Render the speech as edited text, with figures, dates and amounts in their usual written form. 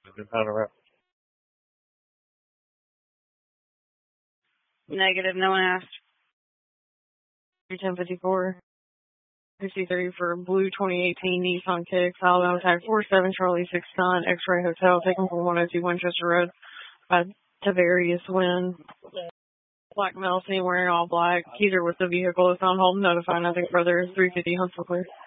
Negative, no one asked. 1054. 63 for blue 2018 Nissan Kicks, Alabama tag 47, Charlie 69, X-Ray Hotel, taken from 102 Winchester Road by Tavarius Wynn. Black male seen wearing all black. Keys are with the vehicle. It's on hold. Notify nothing further. 350 Huntsville clear.